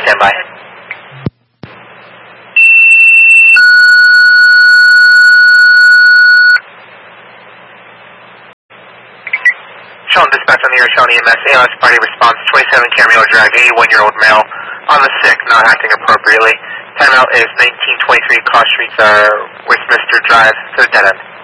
stand by. Showing dispatch on the air, showing EMS, ALS party response, 27 Cameo Drive, 81-year-old male on the sick, not acting appropriately. Timeout is 1923 Cross Streets, Westminster Drive to the dead end.